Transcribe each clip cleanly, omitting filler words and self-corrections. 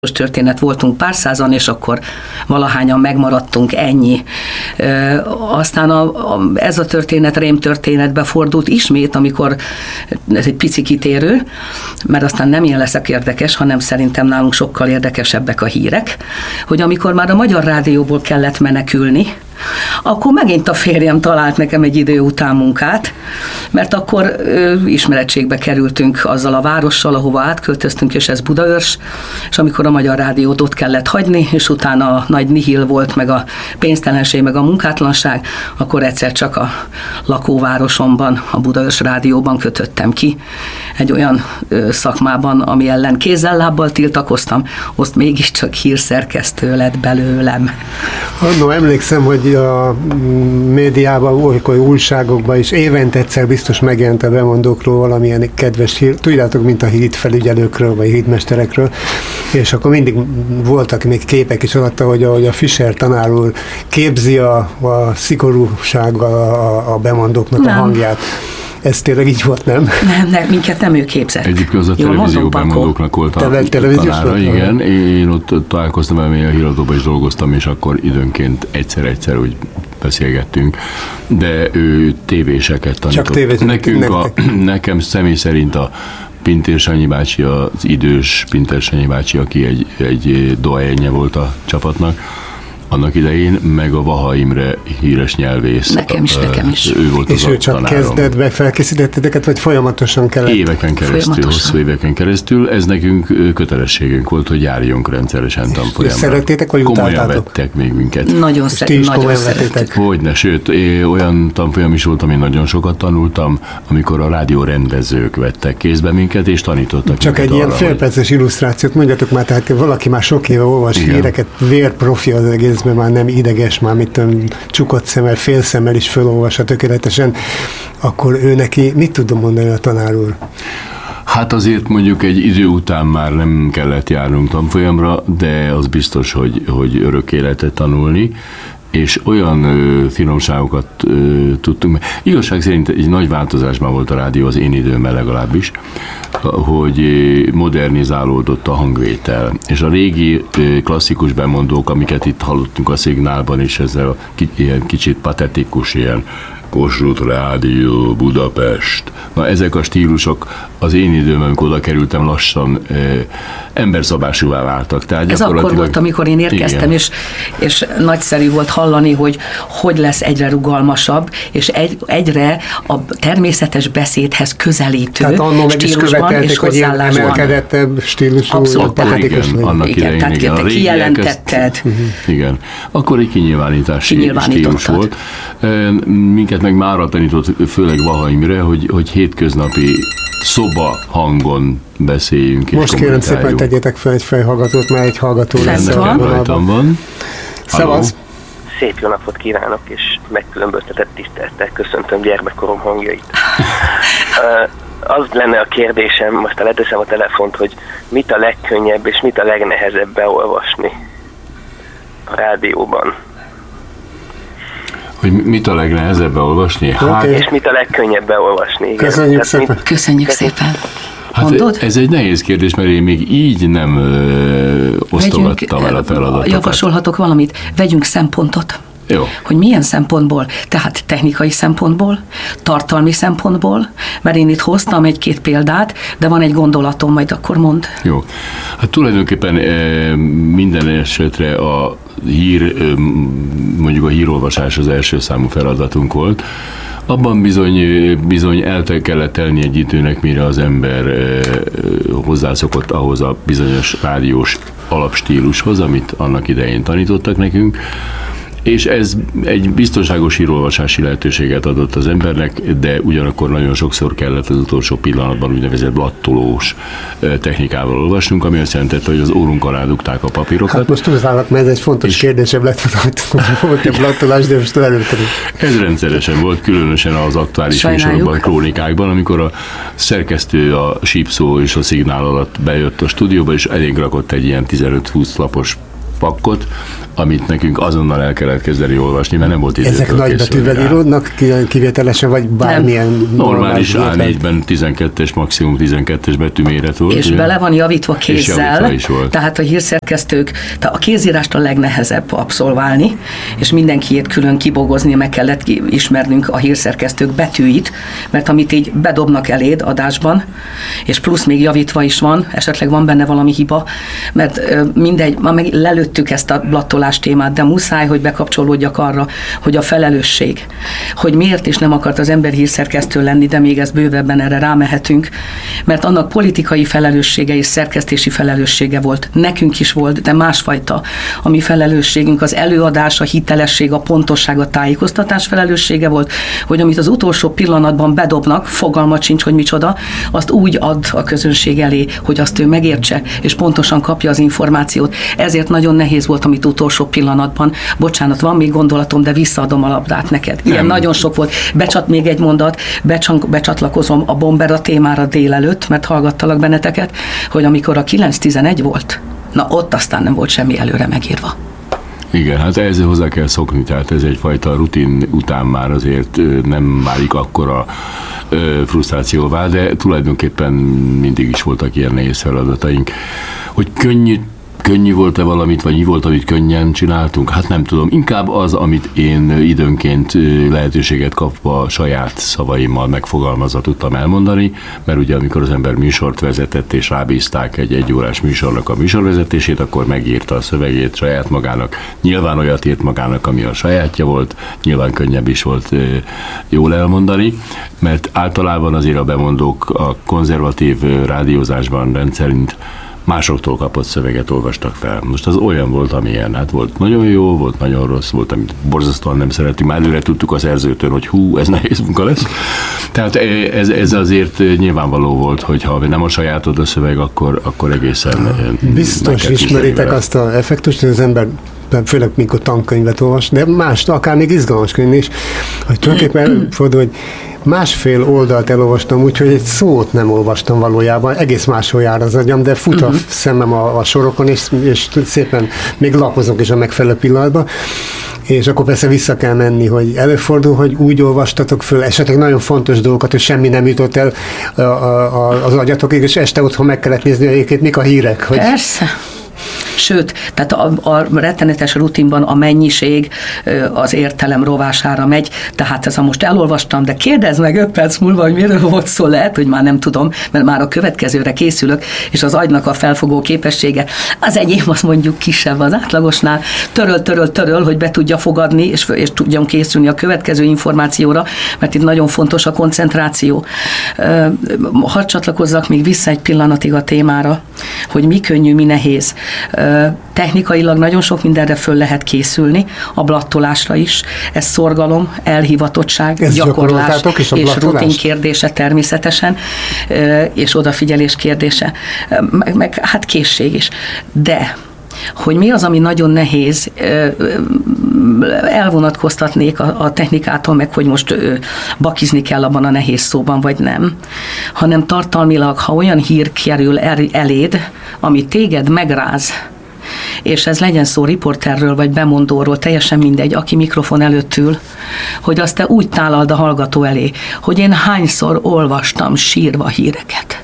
történet, voltunk pár százan, és akkor valahányan megmaradtunk, ennyi. Aztán ez a történet rémtörténetbe fordult ismét, amikor ez egy pici kitérő, mert aztán nem ilyen leszek érdekes, hanem szerintem nálunk sokkal érdekesebbek a hírek, hogy amikor már a Magyar Rádióból kellett menekülni, akkor megint a férjem talált nekem egy idő után munkát, mert akkor ismerettségbe kerültünk azzal a várossal, ahova átköltöztünk, és ez Budaörs, és amikor a Magyar Rádiót ott kellett hagyni, és utána a nagy nihil volt, meg a pénztelenség, meg a munkátlanság, akkor egyszer csak a lakóvárosomban, a Budaörs Rádióban kötöttem ki egy olyan szakmában, ami ellen kézzel-lábbal tiltakoztam, azt mégiscsak hírszerkesztő lett belőlem. Annó emlékszem, hogy a médiában, olykor újságokban is évente egyszer biztos megjelent a bemondókról valamilyen kedves hír, tudjátok, mint a hídfelügyelőkről, vagy hídmesterekről, és akkor mindig voltak még képek is alatta, hogy a Fischer tanár úr képzi a szigorúsággal a bemondóknak a hangját. Ez tényleg így volt, nem? Nem, minket nem ő képzett. Egyébként az a televízió bemondóknak volt a tanára, igen. Én ott találkoztam, mert a híradóban is dolgoztam, és akkor időnként egyszer úgy beszélgettünk, de ő tévéseket tanított. Nekem személy szerint a Pintér Sanyi bácsi, az idős Pintér Sanyi bácsi, aki egy doyenje volt a csapatnak, annak idején, meg a Vaha Imre híres nyelvész. Nekem is. Ő volt és ő csak kezdetben felkészítetteket, vagy folyamatosan kellett? Éveken keresztül, hosszú éveken keresztül. Ez nekünk kötelességünk volt, hogy járjunk rendszeresen tanfolyamra. Szerettétek, vagy utáltátok? Komolyan vettek még minket. Nagyon szerették. Hogyne, sőt, olyan tanfolyam is volt, amin nagyon sokat tanultam, amikor a rádió rendezők vettek kézbe minket, és tanítottak. Csak egy ilyen félperces illusztrációt mondjatok már, tehát valaki már sok éve olvas híreket, vérprofi az egész, mert már nem ideges, már csukott szemmel, fél szemmel is felolvassa tökéletesen, akkor ő neki mit tudom mondani a tanár úr? Hát azért mondjuk egy idő után már nem kellett járnunk tanfolyamra, de az biztos, hogy örök életet tanulni, és olyan finomságokat tudtunk. Igazság szerint egy nagy változásban volt a rádió az én időmmel legalábbis, hogy modernizálódott a hangvétel, és a régi klasszikus bemondók, amiket itt hallottunk a Szignálban is, ezzel a ilyen kicsit patetikus, ilyen Kossuth Rádió, Budapest. Na, ezek a stílusok az én időmben, amikor oda kerültem, lassan emberszabásúvá váltak. Tehát ez akkor volt, amikor én érkeztem, és nagyszerű volt hallani, hogy lesz egyre rugalmasabb, és egyre a természetes beszédhez közelítő stílusban és hozzáállásban. Emelkedettebb stílusú. Abszolút, igen, tehát te kijelentetted. Igen, akkor egy kinyilvánítási stílus volt. Minket meg mára tanított, főleg Vaha Imre, hogy hétköznapi szoba hangon beszéljünk. Most kérem szépen tegyétek fel egy fejhallgatót, mert egy hallgató lesz. Rajtam van. Szevasz! Szép jó napot kívánok, és megkülönböztetett tisztelettel köszöntöm gyermekkorom hangjait. Az lenne a kérdésem, most leteszem a telefont, hogy mit a legkönnyebb és mit a legnehezebb beolvasni a rádióban. Hogy mit a legnehezebb beolvasni? Hát, és mit a legkönnyebb beolvasni? Igen. Köszönjük szépen. Hát ez egy nehéz kérdés, mert én még így nem osztogattam el a feladatokat. Javasolhatok valamit, vegyünk szempontot. Jó. Hogy milyen szempontból, tehát technikai szempontból, tartalmi szempontból, mert én itt hoztam egy-két példát, de van egy gondolatom, majd akkor mondd. Jó. Hát tulajdonképpen minden esetre a mondjuk a hírolvasás az első számú feladatunk volt. Abban bizony kellett telni egy időnek, mire az ember hozzászokott ahhoz a bizonyos rádiós alapstílushoz, amit annak idején tanítottak nekünk, és ez egy biztonságos hírolvasási lehetőséget adott az embernek, de ugyanakkor nagyon sokszor kellett az utolsó pillanatban úgynevezett blattolós technikával olvasnunk, ami azt jelentette, hogy az órunk alá dugták a papírokat. Hát most tudod, mert ez egy fontos kérdésebb lett, hogy volt a blattolás, de most előttem. Ez rendszeresen volt, különösen az aktuális műsorokban, krónikákban, amikor a szerkesztő a sípszó és a szignál alatt bejött a stúdióba, és elénk rakott egy ilyen 15-20 lapos pakkot, amit nekünk azonnal el kellett kezdeni olvasni, mert nem volt idő. Ezek nagybetűvel íródnak kivételesen, vagy bármilyen? Normális A4-ben 12-es, maximum 12-es betűméret volt. És ugye? Bele van javítva kézzel, is volt. Tehát a hírszerkesztők, a kézírást a legnehezebb abszolválni, és mindenkiét külön kibogozni, meg kellett ismernünk a hírszerkesztők betűit, mert amit így bedobnak eléd adásban, és plusz még javítva is van, esetleg van benne valami hiba, mert mindegy, ma meg lelőttük ezt a blattolás témát, de muszáj, hogy bekapcsolódjak arra, hogy a felelősség, hogy miért is nem akart az ember hírszerkesztő lenni, de még ezt bővebben erre rámehetünk, mert annak politikai felelőssége és szerkesztési felelőssége volt. Nekünk is volt, de másfajta. A mi felelősségünk az előadás, a hitelesség, a pontosság, a tájékoztatás felelőssége volt, hogy amit az utolsó pillanatban bedobnak, fogalmat sincs, hogy micsoda, azt úgy ad a közönség elé, hogy azt ő megértse, és pontosan kapja az információt. Ezért nagyon nehéz volt, amit utolsó pillanatban. Bocsánat, van még gondolatom, de visszaadom a labdát neked. Ilyen nagyon sok volt. Még egy mondat, becsatlakozom a Bombera témára délelőtt, mert hallgattalak benneteket, hogy amikor a 9-11 volt, na ott aztán nem volt semmi előre megírva. Igen, hát ezzel hozzá kell szokni, tehát ez egyfajta rutin után már azért nem válik akkora frusztrációvá, de tulajdonképpen mindig is voltak ilyen nehéz feladataink. Hogy könnyű volt-e valamit, vagy mi volt, amit könnyen csináltunk? Hát nem tudom. Inkább az, amit én időnként lehetőséget kapva saját szavaimmal megfogalmazva tudtam elmondani, mert ugye amikor az ember műsort vezetett, és rábízták egy egyórás műsornak a műsorvezetését, akkor megírta a szövegét saját magának. Nyilván olyat írt magának, ami a sajátja volt, nyilván könnyebb is volt jól elmondani, mert általában azért a bemondók a konzervatív rádiózásban rendszerint másoktól kapott szöveget olvastak fel. Most az olyan volt, amilyen. Hát volt nagyon jó, volt nagyon rossz, volt, amit borzasztóan nem szerettünk. Már előre tudtuk a szerzőtől, hogy ez nehéz munka lesz. Tehát ez azért nyilvánvaló volt, hogy ha nem a sajátod a szöveg, akkor egészen biztos ismeritek azt az effektust, hogy az ember főleg mikor tankönyvet olvas, de más, akár még izgalmas könyv is, hogy tulajdonképpen fordul, hogy másfél oldalt elolvastam, úgyhogy egy szót nem olvastam valójában, egész máshol jár az agyam, de fut a szemem a sorokon, és szépen még lapozok is a megfelelő pillanatban, és akkor persze vissza kell menni, hogy előfordul, hogy úgy olvastatok föl esetleg nagyon fontos dolgokat, hogy semmi nem jutott el az agyatokig, és este otthon meg kellett nézni, hogy egyébként mik a hírek. Hogy... Persze. Sőt, tehát a rettenetes rutinban a mennyiség az értelem rovására megy, tehát ez a most elolvastam, de kérdezz meg 5 perc múlva, hogy miről volt szó, lehet, hogy már nem tudom, mert már a következőre készülök, és az agynak a felfogó képessége, az enyém az mondjuk kisebb az átlagosnál, töröl, hogy be tudja fogadni, és tudjon készülni a következő információra, mert itt nagyon fontos a koncentráció. Hadd csatlakozzak még vissza egy pillanatig a témára, hogy mi könnyű, mi nehéz. Technikailag nagyon sok mindenre föl lehet készülni, a blattolásra is. Ez szorgalom, elhivatottság, gyakorlás és rutin kérdése természetesen, és odafigyelés kérdése, meg hát készség is. De hogy mi az, ami nagyon nehéz, elvonatkoztatnék a technikától, meg hogy most bakizni kell abban a nehéz szóban, vagy nem, hanem tartalmilag, ha olyan hír kerül eléd, ami téged megráz, és ez legyen szó riporterről, vagy bemondóról, teljesen mindegy, aki mikrofon előtt ül, hogy azt te úgy tálald a hallgató elé, hogy én hányszor olvastam sírva híreket.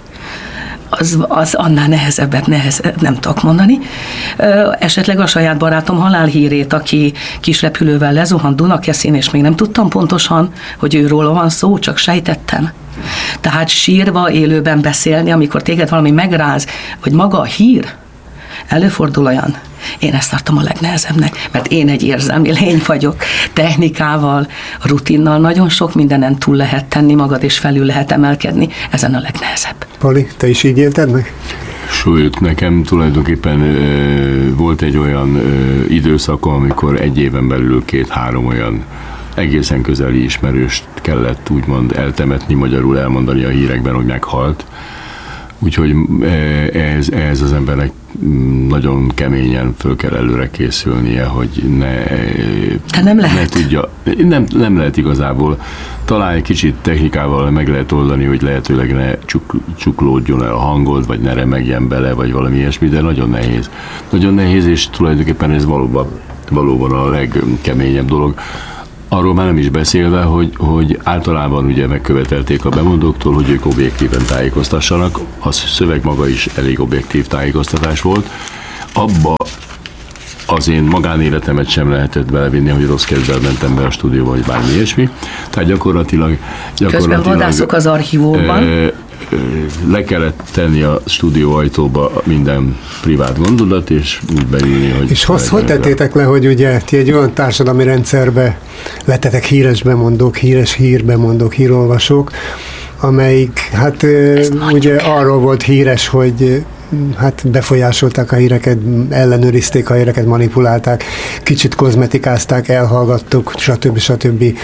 Az annál nehezebbet nem tudok mondani. Esetleg a saját barátom halálhírét, aki kisrepülővel lezuhant Dunakeszin, és még nem tudtam pontosan, hogy őról van szó, csak sejtettem. Tehát sírva élőben beszélni, amikor téged valami megráz, vagy maga a hír, előfordul olyan. Én ezt tartom a legnehezebbnek, mert én egy érzelmi lény vagyok. Technikával, rutinnal nagyon sok mindenen túl lehet tenni magad, és felül lehet emelkedni. Ezen a legnehezebb. Pali, te is így élted meg? Sőt, nekem tulajdonképpen volt egy olyan időszakom, amikor egy éven belül 2-3 olyan egészen közeli ismerőst kellett úgymond eltemetni, magyarul elmondani a hírekben, hogy meghalt. Úgyhogy ehhez az embernek nagyon keményen föl kell előre készülnie, hogy nem lehet. Ne tudja. Nem lehet igazából. Talán egy kicsit technikával meg lehet oldani, hogy lehetőleg ne csuklódjon el a hangod, vagy ne remegjen bele, vagy valami ilyesmi, de nagyon nehéz. Nagyon nehéz, és tulajdonképpen ez valóban a legkeményebb dolog. Arról már nem is beszélve, hogy általában ugye megkövetelték a bemondóktól, hogy ők objektíven tájékoztassanak, a szöveg maga is elég objektív tájékoztatás volt. Abba az én magánéletemet sem lehetett belevinni, hogy rossz kedvel mentem be a stúdióba, vagy bármi ilyesmi. Tehát gyakorlatilag közben vadászok az archívumban. Le kellett tenni a stúdió ajtóba minden privát gondolat, és úgy beülni, hogy... És hogy tettétek le, hogy ugye ti egy olyan társadalmi rendszerbe lettetek híres bemondók, híres hírbemondók, hírolvasók, amelyik hát ugye arról volt híres, hogy hát befolyásolták a híreket, ellenőrizték a híreket, manipulálták, kicsit kozmetikázták, elhallgattuk, stb.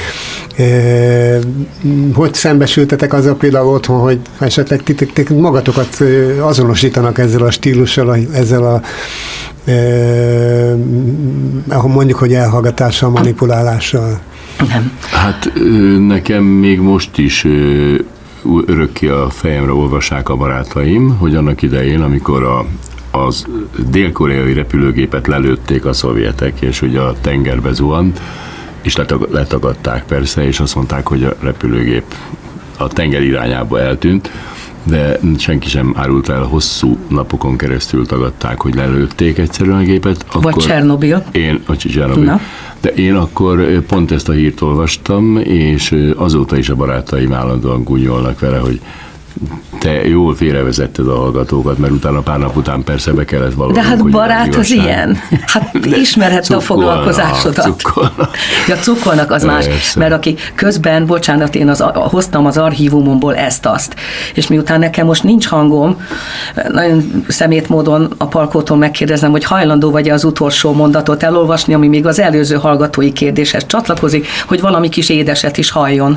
Hogy szembesültetek azzal például otthon, hogy esetleg ti magatokat azonosítanak ezzel a stílussal, ezzel a mondjuk, hogy elhallgatással, manipulálással? Nem. Hát nekem még most is örökké a fejemre olvassák a barátaim, hogy annak idején, amikor az dél-koreai repülőgépet lelőtték a szovjetek, és ugye a tengerbe zuhant, és letagadták persze, és azt mondták, hogy a repülőgép a tenger irányába eltűnt, de senki sem árult el, hosszú napokon keresztül tagadták, hogy lelőtték egyszerűen a gépet. Vagy Csernobil. Csernobil. De én akkor pont ezt a hírt olvastam, és azóta is a barátaim állandóan gúnyolnak vele, hogy te jól félrevezetted a hallgatókat, mert utána pár nap után persze be kellett valóban. De hát barát az ilyen. Hát ismerhette a foglalkozásodat. Cukkolnak az persze. Más, mert aki közben, bocsánat, én hoztam az archívumomból ezt-azt, és miután nekem most nincs hangom, nagyon szemét módon a Palkótól megkérdezem, hogy hajlandó vagy-e az utolsó mondatot elolvasni, ami még az előző hallgatói kérdéshez csatlakozik, hogy valami kis édeset is halljon.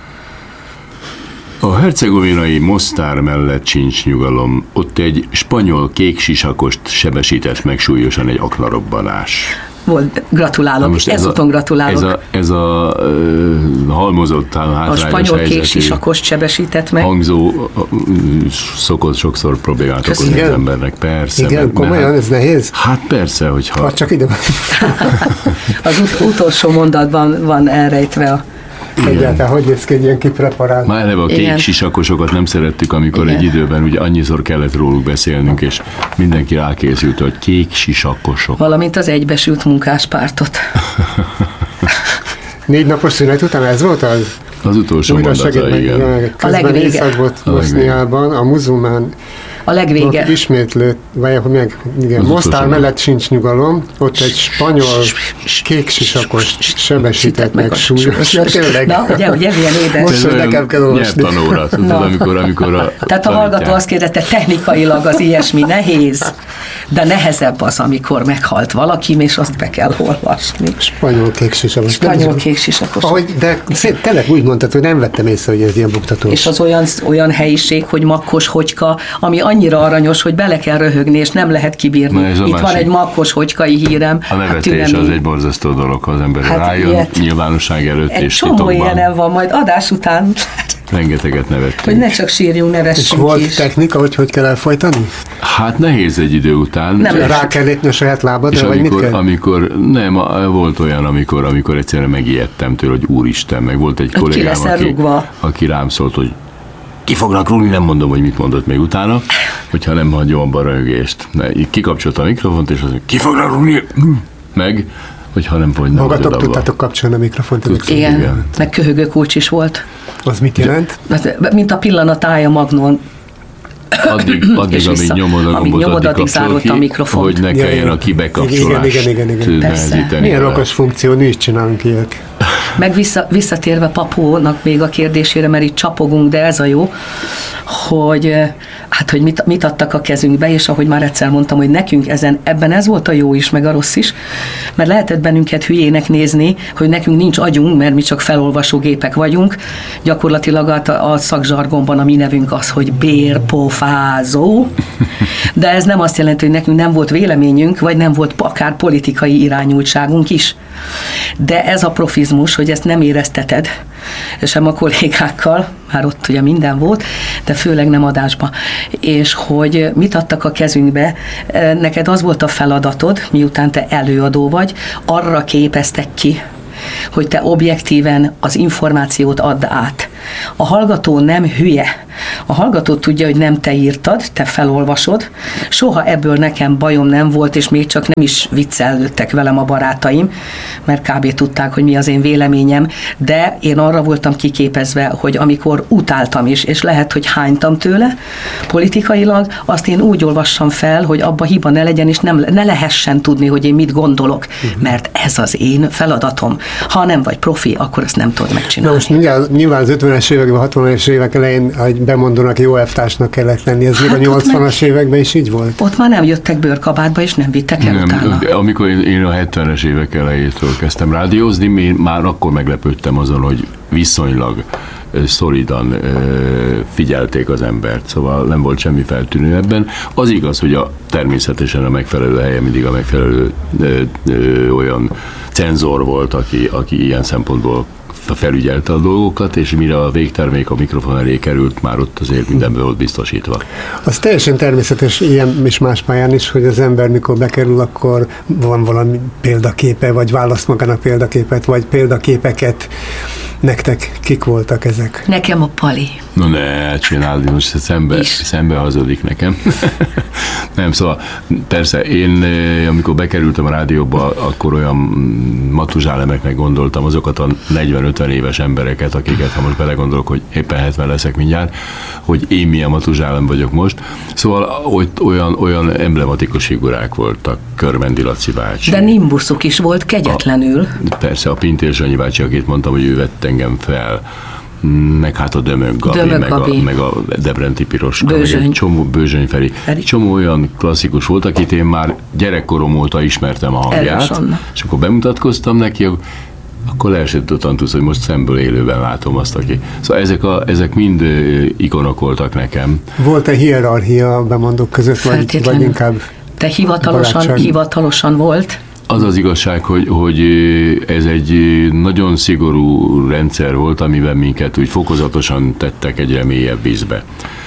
A hercegovinai Mostár mellett sincs nyugalom. Ott egy spanyol kéksisakost sebesített meg súlyosan egy aknarobbanás. Volt, gratulálok, ezúton gratulálok. Ez a halmozott hátrányos helyzetű. A spanyol kéksisakost sebesített meg. Hangzó szokott sokszor problémát okozni az embernek, persze. Igen, komolyan, ez nehéz? Hát persze, hogyha... Csak ide van. Az utolsó mondatban van elrejtve a... Egyáltalán, hogy néz ki egy ilyen kipreparált? Már eleve a kék sisakosokat nem szerettük, amikor egy időben ugye annyiszor kellett róluk beszélnünk, és mindenki rákészült, hogy kék sisakosok. Valamint az egybesült munkáspártot. 4 napos szünet után ez volt az? Az utolsó mondata, igen. A legvége. Észak volt Boszniában, a muzulmán a legvége. Ismétlőt, vagy igen, Mostár mellett sincs nyugalom, ott egy spanyol kéksisakos sebesített meg súlyos. Tényleg. Na, ugye milyen édes. Most nekem kell olvasni. Nyelvtanóra, amikor tehát a hallgató azt kérdezte, technikailag az ilyesmi nehéz, de nehezebb az, amikor meghalt valaki, és azt be kell olvasni. Spanyol kéksisakos. Spanyol kéksisakos. De tényleg úgy mondtad, hogy nem vettem észre, hogy ez ilyen buktatós. És az olyan helyiség, hogy Makkos Hogyka, ami annyira aranyos, hogy bele kell röhögni, és nem lehet kibírni. Itt van egy Makkos Hogykai hírem. A nevetés az egy borzasztó dolog, ha az ember rájön nyilvánosság előtt és titokban. Egy csomó ilyen van, majd adás után. Rengeteget nevettünk. Hogy ne csak sírjunk, nevessünk és volt is. Technika, hogy kell elfojtani? Hát nehéz egy idő után. Nem rá kell lépni a saját lábadra, és vagy mit kell? Nem, volt olyan, amikor egyszerűen megijedtem tőle, hogy úristen, meg volt egy kollégám, aki rám szólt, hogy ki fognak rúgni, nem mondom, hogy mit mondott még utána, hogyha nem hagyom abba a röhögést. Kikapcsolta a mikrofont, és azt mondja, ki fognak rúgni, meg, hogyha nem fogynak. Magatok tudtátok kapcsolni a mikrofont. Igen, meg köhögő kulcs is volt. Az mit jelent? Mint a pillanatája Magnón. Addig amíg nyomod, addig zárolt a mikrofont. Hogy ne kelljen a kibekapcsolást nehezíteni. Milyen okos funkció, mi is csinálunk ilyet. Meg visszatérve Papónak még a kérdésére, mert itt csapogunk, de ez a jó, hogy hát, hogy mit adtak a kezünkbe, és ahogy már egyszer mondtam, hogy nekünk ebben ez volt a jó is, meg a rossz is, mert lehetett bennünket hülyének nézni, hogy nekünk nincs agyunk, mert mi csak felolvasó gépek vagyunk. Gyakorlatilag a szakzsargonban a mi nevünk az, hogy bérpofázó, de ez nem azt jelenti, hogy nekünk nem volt véleményünk, vagy nem volt akár politikai irányultságunk is. De ez a profizmus, hogy ezt nem érezteted, sem a kollégákkal, már ott ugye minden volt, de főleg nem adásba. És hogy mit adtak a kezünkbe, neked az volt a feladatod, miután te előadó vagy, arra képeztek ki, hogy te objektíven az információt add át. A hallgató nem hülye. A hallgató tudja, hogy nem te írtad, te felolvasod. Soha ebből nekem bajom nem volt, és még csak nem is viccelődtek velem a barátaim, mert kb. Tudták, hogy mi az én véleményem, de én arra voltam kiképezve, hogy amikor utáltam is, és lehet, hogy hánytam tőle politikailag, azt én úgy olvassam fel, hogy abba hiba ne legyen, és ne lehessen tudni, hogy én mit gondolok, mert ez az én feladatom. Ha nem vagy profi, akkor ezt nem tudod megcsinálni. Na most nyilván az 50-es években, 60-es évek elején, hogy bemondónak, jó elvtársnak kellett lenni. Ez még a 80-as években is így volt? Ott már nem jöttek bőrkabátba, és nem vittek el utána. Amikor én a 70-es évek elejétől kezdtem rádiózni, én már akkor meglepődtem azon, hogy viszonylag szolidan figyelték az embert, szóval nem volt semmi feltűnő ebben. Az igaz, hogy természetesen a megfelelő helyen mindig a megfelelő olyan cenzor volt, aki ilyen szempontból felügyelte a dolgokat, és mire a végtermék a mikrofon elé került, már ott azért mindenből volt biztosítva. Az teljesen természetes, ilyen és más pályán is, hogy az ember mikor bekerül, akkor van valami példaképe, vagy választ magának példaképet, vagy példaképeket. Nektek kik voltak ezek? Nekem a Pali. No ne, csináld, most szembe hazudik nekem. Nem, szóval persze, én amikor bekerültem a rádióba, akkor olyan matuzsálemeknek gondoltam azokat a 40-50 éves embereket, akiket, ha most belegondolok, hogy éppen 70 leszek mindjárt, hogy én milyen matuzsálem vagyok most. Szóval olyan emblematikus figurák voltak, Körmendi Laci bácsi. De nimbuszuk is volt kegyetlenül. Persze, a Pintér Sanyi bácsi, akit mondtam, hogy ő vett engem fel, meg hát a Dömök Gabi, meg a Debrenti Piroska, Bőzsöny. meg egy csomó Bőzsöny Feri. Csomó olyan klasszikus volt, akit én már gyerekkorom óta ismertem a hangját, és akkor bemutatkoztam neki, akkor leesett a tantusz, hogy most szemből élőben látom azt, aki. Szóval ezek mind ikonok voltak nekem. Volt-e hierarchia a bemondók között, vagy inkább te hivatalosan volt? Az az igazság, hogy ez egy nagyon szigorú rendszer volt, amiben minket úgy fokozatosan tettek egyre mélyebb vízbe.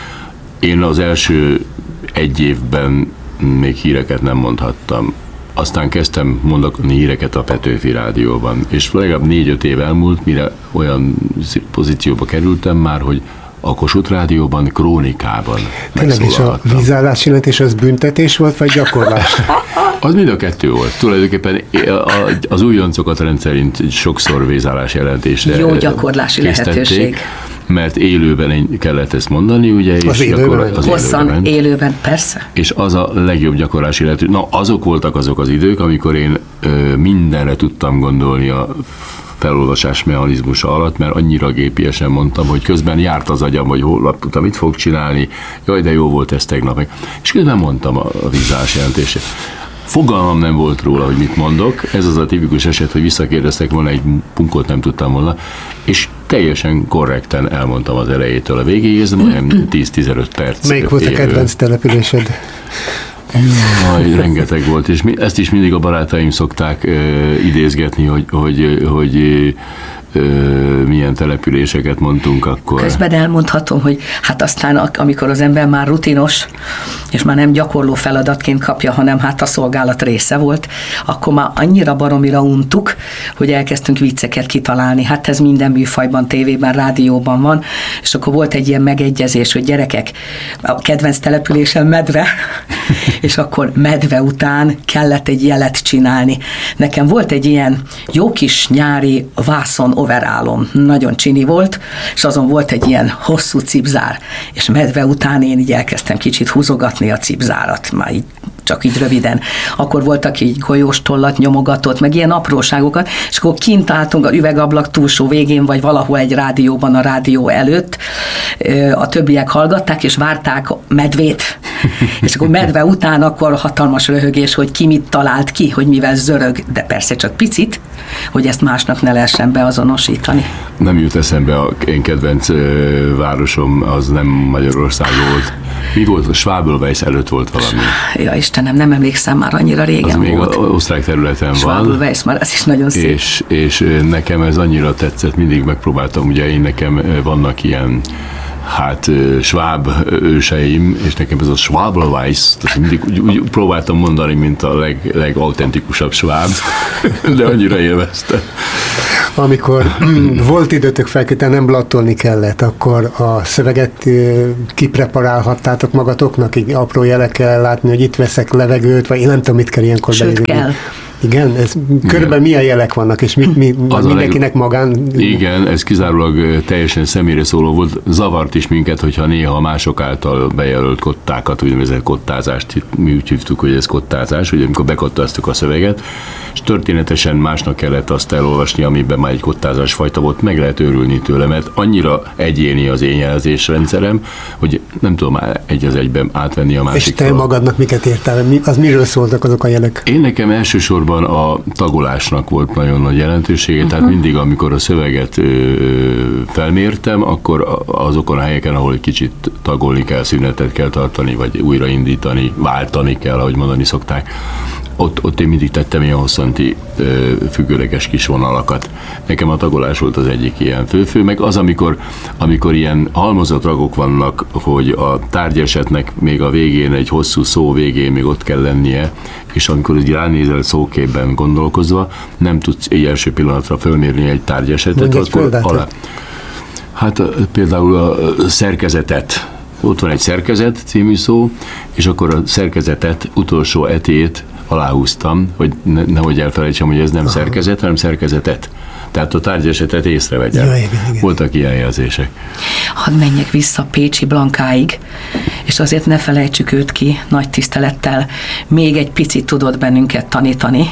Én az első egy évben még híreket nem mondhattam. Aztán kezdtem mondani híreket a Petőfi Rádióban, és legalább 4-5 év elmúlt, mire olyan pozícióba kerültem már, hogy a Kossuth Rádióban, krónikában tényleg is a vízállási jelentés az büntetés volt, vagy gyakorlás? Az mind a kettő volt. Tulajdonképpen az újoncokat rendszerint sokszor vízállás jelentésre jó gyakorlási lehetőség. Mert élőben kellett ezt mondani, ugye? Az élőben. Hosszan élőben, persze. És az a legjobb gyakorlási lehetőség. Na, azok voltak azok az idők, amikor én mindenre tudtam gondolni a felolvasás mechanizmusa alatt, mert annyira gépiesen mondtam, hogy közben járt az agyam, hogy hol tudtam, mit fog csinálni, jaj, de jó volt ez tegnap. És közben mondtam a vízállás jelentését. Fogalmam nem volt róla, hogy mit mondok. Ez az a tipikus eset, hogy visszakérdeztek volna, egy punkot nem tudtam volna, és teljesen korrekten elmondtam az elejétől a végéig, ez majdnem 10-15 perc. Melyik volt a kedvenc településed? Jaj, rengeteg volt, és ezt is mindig a barátaim szokták idézgetni, hogy milyen településeket mondtunk akkor. Közben elmondhatom, hogy hát aztán amikor az ember már rutinos, és már nem gyakorló feladatként kapja, hanem hát a szolgálat része volt, akkor már annyira baromira untuk, hogy elkezdtünk vicceket kitalálni. Hát ez minden műfajban, tévében, rádióban van, és akkor volt egy ilyen megegyezés, hogy gyerekek, a kedvenc településen Medve, és akkor Medve után kellett egy jelet csinálni. Nekem volt egy ilyen jó kis nyári vászon overálom, nagyon csini volt, és azon volt egy ilyen hosszú cipzár, és medve után én így elkezdtem kicsit húzogatni a cipzárat, már így csak így röviden. Akkor voltak így golyós tollat nyomogatott, meg ilyen apróságokat, és akkor kint álltunk a üvegablak túlsó végén, vagy valahol egy rádióban a rádió előtt, a többiek hallgatták, és várták medvét. És akkor medve után akkor hatalmas röhögés, hogy ki mit talált ki, hogy mivel zörög, de persze csak picit, hogy ezt másnak ne lehessen beazonosítani. Nem jut eszembe, a én kedvenc városom, az nem Magyarország volt. Mi volt? A Schwabelweiss előtt volt valami. Ja, Istenem, nem emlékszem, már annyira régen az volt. Az még osztrák területen van. Schwabelweiss, már ez is nagyon szép. És nekem ez annyira tetszett, mindig megpróbáltam, ugye én vannak ilyen sváb őseim, és nekem ez a Schwabelweiss, mindig úgy próbáltam mondani, mint a legautentikusabb sváb, de annyira élveztem. Amikor volt időtök felkétlen, nem blattolni kellett, akkor a szöveget kipreparálhattátok magatoknak, így apró jelekkel látni, hogy itt veszek levegőt, vagy én nem tudom, mit kell ilyenkor Sőt, kell. Igen, körülbelül milyen jelek vannak, és mindenkinek magán... Igen, ez kizárólag teljesen személyre szóló volt. Zavart is minket, hogyha néha mások által bejelölt kottákat, úgynevezett kottázást, mi úgy hívtuk, hogy ez kottázás, ugye amikor bekottáztuk a szöveget, és történetesen másnak kellett azt elolvasni, amiben már egy kottázás fajta volt, meg lehet őrülni tőle, mert annyira egyéni az én jelzésrendszerem, hogy nem tudom már egy az egyben átvenni a másikról. És te magadnak miket értál? Az miről szóltak azok a jelek? Én nekem elsősorban a tagolásnak volt nagyon nagy jelentősége, tehát mindig, amikor a szöveget felmértem, akkor azokon a helyeken, ahol egy kicsit tagolni kell, szünetet kell tartani, vagy újraindítani, váltani kell, ahogy mondani szokták, ott én mindig tettem ilyen hosszanti függőleges kis vonalakat. Nekem a tagolás volt az egyik ilyen fő, meg az, amikor ilyen halmozott ragok vannak, hogy a tárgyesetnek még a végén, egy hosszú szó végén még ott kell lennie, és amikor így ránézel szóképben gondolkozva, nem tudsz egy első pillanatra fölmérni egy tárgyesetet, akkor alá. Hát például a szerkezetet. Ott van egy szerkezet című szó, és akkor a szerkezetet, utolsó etét aláhúztam, hogy nehogy elfelejtsem, hogy ez nem szerkezet, hanem szerkezetet. Tehát a tárgyesetet észrevegyem. Igen. Voltak ilyen jelzések. Hadd menjek vissza Pécsi Blankáig, és azért ne felejtsük őt ki nagy tisztelettel. Még egy picit tudott bennünket tanítani.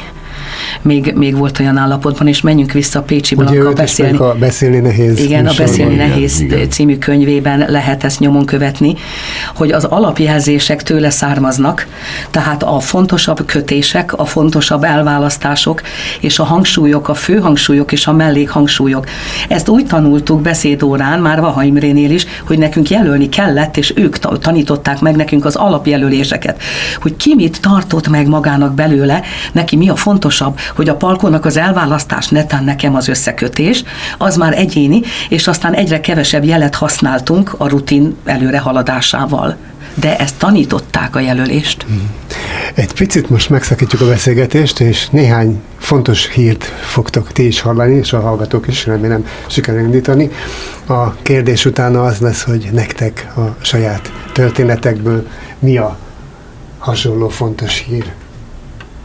Még volt olyan állapotban, és menjünk vissza Pécsi Blanka beszélni. A Beszélni nehéz. Igen, a Beszélni nehéz című könyvében lehet ezt nyomon követni, hogy az alapjelzések tőle származnak, tehát a fontosabb kötések, a fontosabb elválasztások, és a hangsúlyok, a főhangsúlyok és a mellékhangsúlyok. Ezt úgy tanultuk beszédórán, már Vaha Imrénél is, hogy nekünk jelölni kellett, és ők tanították meg nekünk az alapjelöléseket, hogy ki mit tartott meg magának belőle, neki mi a fontosabb, hogy a palkónak az elválasztás, netán nekem az összekötés, az már egyéni, és aztán egyre kevesebb jelet használtunk a rutin előrehaladásával. De ezt tanították a jelölést. Egy picit most megszakítjuk a beszélgetést, és néhány fontos hírt fogtok ti is hallani, és a hallgatók is, remélem sikerül indítani. A kérdés utána az lesz, hogy nektek a saját történetekből mi a hasonló fontos hír.